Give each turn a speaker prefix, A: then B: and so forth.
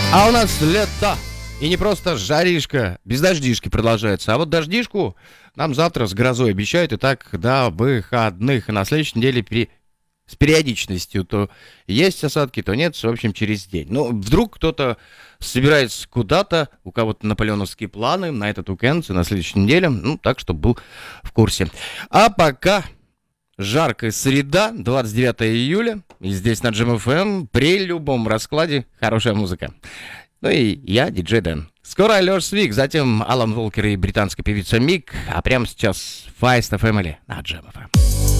A: А у нас лето. И не просто жаришка, без дождишки продолжается. А вот дождишку нам завтра с грозой обещают. И так до выходных. И на следующей неделе с периодичностью. То есть осадки, то нет. В общем, через день. Ну, вдруг кто-то собирается куда-то, у кого-то наполеоновские планы на этот уикенд и на следующей неделе. Ну, так, чтобы был в курсе. А пока... Жаркая среда, 29 июля, и здесь на Джем ФМ при любом раскладе хорошая музыка. Ну и я, диджей Дэн. Скоро Алёш Свик, затем Алан Волкер и британская певица Мик, а прямо сейчас Feist Family на Джем ФМ.